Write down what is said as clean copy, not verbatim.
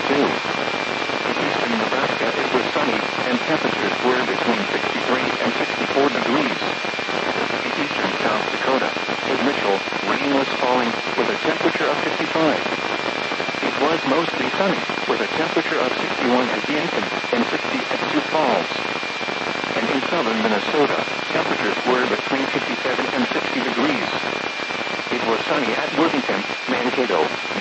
62. In eastern Nebraska, it was sunny, and temperatures were between 63 and 64 degrees. In eastern South Dakota, at Mitchell, rain was falling, with a temperature of 55. It was mostly sunny, with a temperature of 61 at Yankton and 60 at Sioux Falls. And in southern Minnesota, temperatures were between 57 and 60 degrees. It was sunny at Worthington, Mankato,